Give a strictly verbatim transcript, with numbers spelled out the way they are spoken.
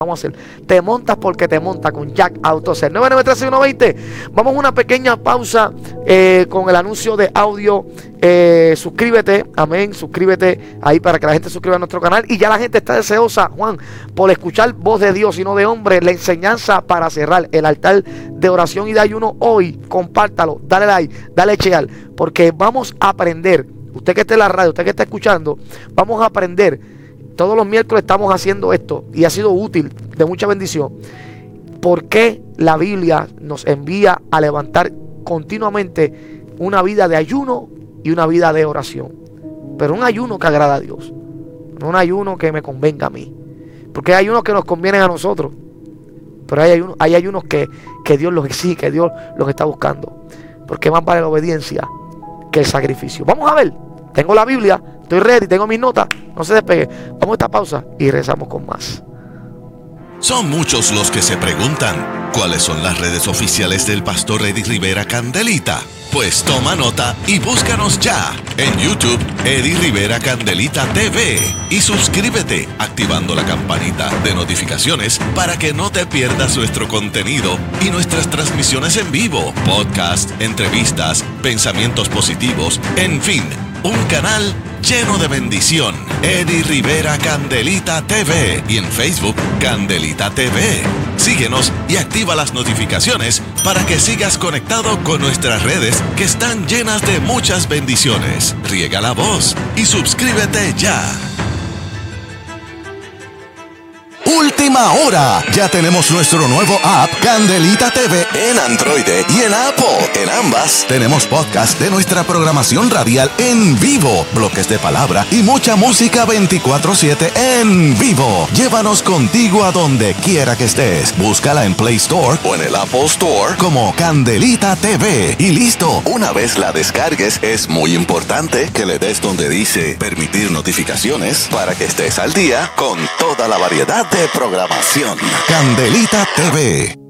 Vamos a hacer, te montas porque te monta con Jack Autocel. nueve nueve tres, seis uno dos cero. Vamos a una pequeña pausa eh, con el anuncio de audio. eh, Suscríbete, amén, suscríbete ahí para que la gente se suscriba a nuestro canal. Y ya la gente está deseosa, Juan, por escuchar voz de Dios y no de hombre. La enseñanza para cerrar el altar de oración y de ayuno hoy. Compártalo, dale like, dale chear, porque vamos a aprender. Usted que está en la radio, usted que está escuchando, vamos a aprender. Todos los miércoles estamos haciendo esto y ha sido útil, de mucha bendición. ¿Por qué la Biblia nos envía a levantar continuamente una vida de ayuno y una vida de oración? Pero un ayuno que agrada a Dios, no un ayuno que me convenga a mí. Porque hay ayunos que nos convienen a nosotros, pero hay ayunos, hay ayunos que, que Dios los exige, que Dios los está buscando. Porque más vale la obediencia que el sacrificio. Vamos a ver, tengo la Biblia, estoy ready, tengo mis notas. No se despegue. Vamos a esta pausa y regresamos con más. Son muchos los que se preguntan, ¿cuáles son las redes oficiales del pastor Eddie Rivera Candelita? Pues toma nota y búscanos ya en YouTube, Eddie Rivera Candelita T V. Y suscríbete activando la campanita de notificaciones para que no te pierdas nuestro contenido y nuestras transmisiones en vivo, podcast, entrevistas, pensamientos positivos, en fin, un canal lleno de bendición. Eddie Rivera Candelita T V y en Facebook Candelita T V. Síguenos y activa las notificaciones para que sigas conectado con nuestras redes que están llenas de muchas bendiciones. Riega la voz y suscríbete ya. Última hora. Ya tenemos nuestro nuevo app Candelita T V en Android y en Apple. En ambas tenemos podcast de nuestra programación radial en vivo, bloques de palabra y mucha música veinticuatro siete en vivo. Llévanos contigo a donde quiera que estés. Búscala en Play Store o en el Apple Store como Candelita T V y listo. Una vez la descargues, es muy importante que le des donde dice permitir notificaciones para que estés al día con toda la variedad de programación. Candelita T V.